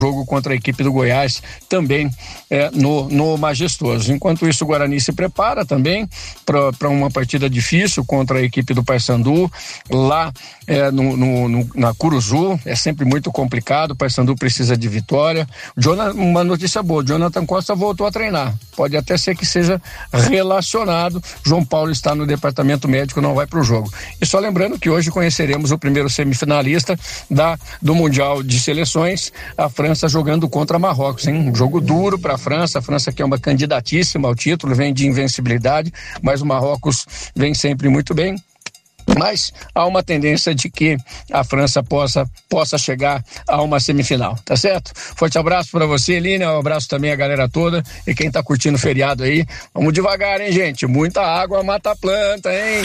jogo contra a equipe do Goiás também no Majestoso. Enquanto isso, o Guarani se prepara também para uma partida difícil contra a equipe do Paysandu lá na Curuzu. É sempre muito complicado, o Paysandu precisa de vitória. Uma notícia boa, Jonathan Costa voltou a treinar, pode até ser que seja relacionado. João Paulo está no departamento médico, não vai para o jogo. E só lembrando que hoje conheceremos o primeiro semifinalista do Mundial de Seleções, a França jogando contra Marrocos, hein? Um jogo duro para a França que é uma candidatíssima ao título, vem de invencibilidade, mas o Marrocos vem sempre muito bem. Mas há uma tendência de que a França possa chegar a uma semifinal, tá certo? Forte abraço para você, Eline, um abraço também à galera toda e quem tá curtindo o feriado aí. Vamos devagar, hein, gente? Muita água mata a planta, hein?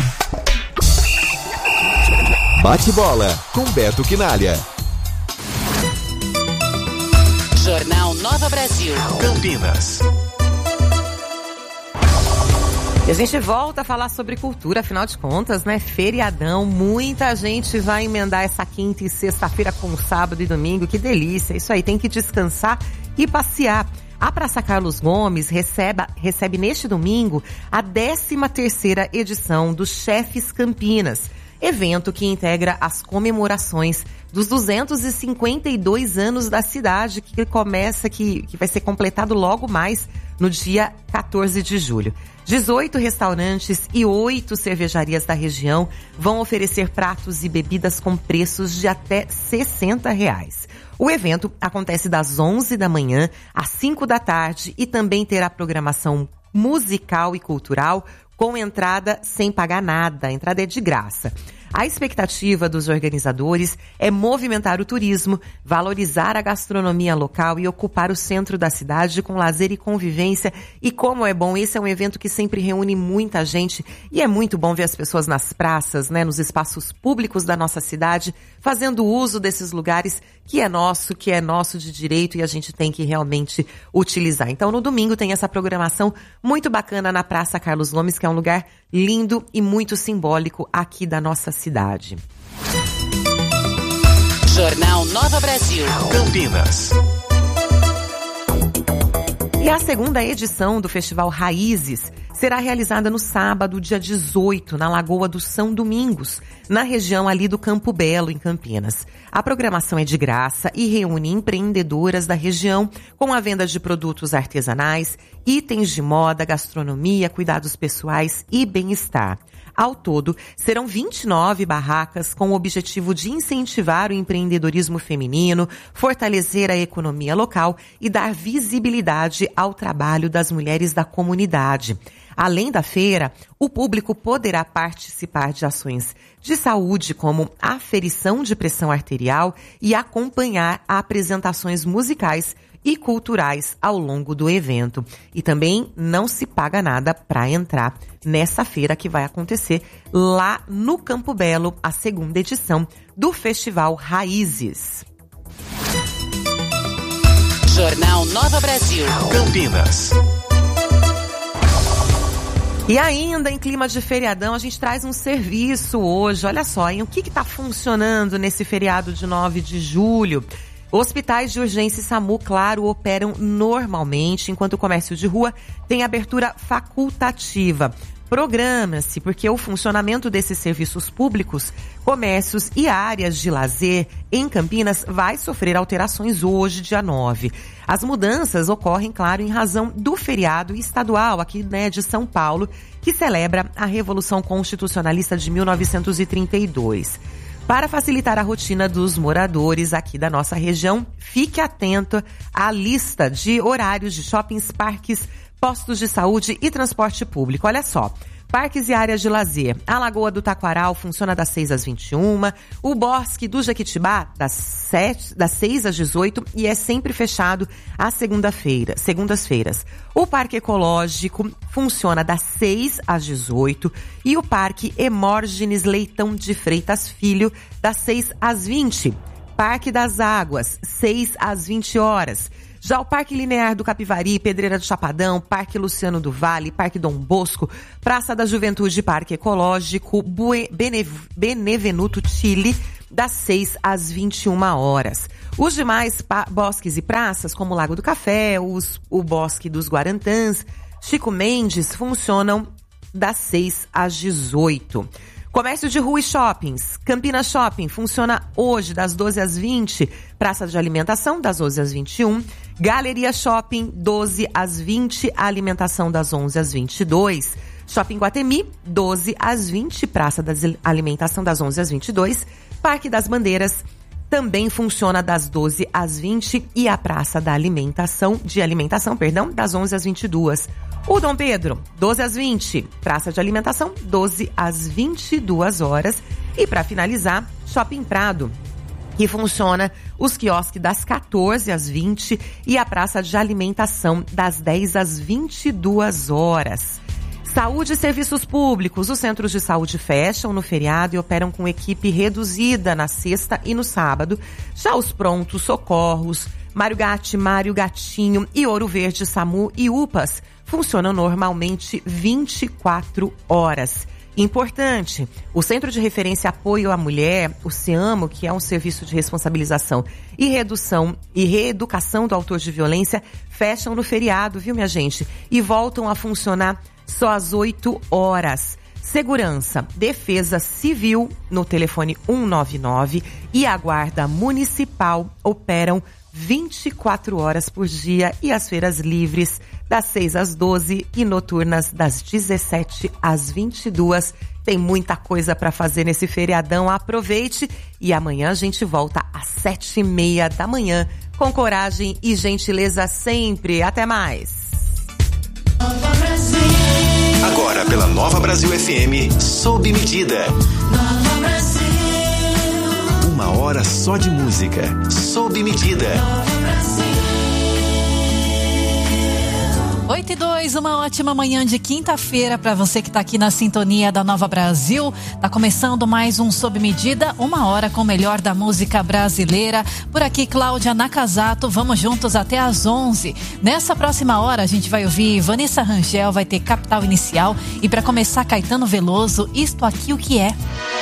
Bate bola com Beto Quinalha. Jornal Nova Brasil, Campinas. E a gente volta a falar sobre cultura, afinal de contas, né? Feriadão, muita gente vai emendar essa quinta e sexta-feira com sábado e domingo, que delícia, isso aí, tem que descansar e passear. A Praça Carlos Gomes recebe neste domingo a 13ª edição do Chefes Campinas, evento que integra as comemorações dos 252 anos da cidade, que vai ser completado logo mais no dia 14 de julho. 18 restaurantes e 8 cervejarias da região vão oferecer pratos e bebidas com preços de até R$60. O evento acontece das 11 da manhã às 5 da tarde e também terá programação musical e cultural com entrada sem pagar nada. A entrada é de graça. A expectativa dos organizadores é movimentar o turismo, valorizar a gastronomia local e ocupar o centro da cidade com lazer e convivência. E como é bom, esse é um evento que sempre reúne muita gente e é muito bom ver as pessoas nas praças, né, nos espaços públicos da nossa cidade, fazendo uso desses lugares que é nosso de direito e a gente tem que realmente utilizar. Então, no domingo tem essa programação muito bacana na Praça Carlos Gomes, que é um lugar lindo e muito simbólico aqui da nossa cidade. Jornal Nova Brasil, Campinas. E a segunda edição do Festival Raízes será realizada no sábado, dia 18, na Lagoa do São Domingos, na região ali do Campo Belo, em Campinas. A programação é de graça e reúne empreendedoras da região com a venda de produtos artesanais, itens de moda, gastronomia, cuidados pessoais e bem-estar. Ao todo, serão 29 barracas com o objetivo de incentivar o empreendedorismo feminino, fortalecer a economia local e dar visibilidade ao trabalho das mulheres da comunidade. Além da feira, o público poderá participar de ações de saúde, como aferição de pressão arterial e acompanhar apresentações musicais e culturais ao longo do evento. E também não se paga nada para entrar nessa feira que vai acontecer lá no Campo Belo, a segunda edição do Festival Raízes. Jornal Nova Brasil, Campinas. E ainda em clima de feriadão, a gente traz um serviço hoje. Olha só, hein? O que está funcionando nesse feriado de 9 de julho? Hospitais de urgência e SAMU, claro, operam normalmente, enquanto o comércio de rua tem abertura facultativa. Programa-se, porque o funcionamento desses serviços públicos, comércios e áreas de lazer em Campinas vai sofrer alterações hoje, dia 9. As mudanças ocorrem, claro, em razão do feriado estadual aqui, né, de São Paulo, que celebra a Revolução Constitucionalista de 1932. Para facilitar a rotina dos moradores aqui da nossa região, fique atento à lista de horários de shoppings, parques, postos de saúde e transporte público. Olha só, parques e áreas de lazer. A Lagoa do Taquaral funciona das 6 às 21, o Bosque do Jequitibá das 6 às 18 e é sempre fechado às segundas-feiras. O Parque Ecológico funciona das 6 às 18 e o Parque Hemórgenes Leitão de Freitas Filho das 6 às 20. Parque das Águas, 6 às 20 horas. Já o Parque Linear do Capivari, Pedreira do Chapadão, Parque Luciano do Vale, Parque Dom Bosco, Praça da Juventude, Parque Ecológico, Benevenuto Chile, das 6 às 21 horas. Os demais bosques e praças, como o Lago do Café, o Bosque dos Guarantãs, Chico Mendes, funcionam das 6 às 18. Comércio de rua e shoppings. Campinas Shopping funciona hoje das 12 às 20. Praça de alimentação das 12 às 21. Galeria Shopping 12 às 20. Alimentação das 11 às 22. Shopping Guatemi 12 às 20. Praça da alimentação das 11 às 22. Parque das Bandeiras também funciona das 12 às 20 e a Praça da Alimentação, das 11 às 22. O Dom Pedro, 12 às 20. Praça de Alimentação, 12 às 22 horas. E para finalizar, Shopping Prado, que funciona os quiosques das 14 às 20 e a Praça de Alimentação das 10 às 22 horas. Saúde e serviços públicos. Os centros de saúde fecham no feriado e operam com equipe reduzida na sexta e no sábado. Já os prontos socorros, Mário Gatti, Mário Gatinho e Ouro Verde, SAMU e UPAs funcionam normalmente 24 horas. Importante, o Centro de Referência Apoio à Mulher, o CEAMO, que é um serviço de responsabilização e reeducação do autor de violência, fecham no feriado, viu, minha gente? E voltam a funcionar só às 8 horas. Segurança, Defesa Civil no telefone 199 e a Guarda Municipal operam 24 horas por dia e as feiras livres das 6 às 12 e noturnas das 17 às 22. Tem muita coisa para fazer nesse feriadão, aproveite e amanhã a gente volta às 7h30 da manhã com coragem e gentileza sempre. Até mais! Agora pela Nova Brasil FM, sob medida. Nova Brasil. 1 hora só de música, sob medida. 8h02, uma ótima manhã de quinta-feira para você que está aqui na sintonia da Nova Brasil. Tá começando mais um Sob Medida, 1 hora com o melhor da música brasileira. Por aqui, Cláudia Nakazato, vamos juntos até às 11. Nessa próxima hora a gente vai ouvir Vanessa Rangel, vai ter Capital Inicial e para começar Caetano Veloso, Isto Aqui o Que É.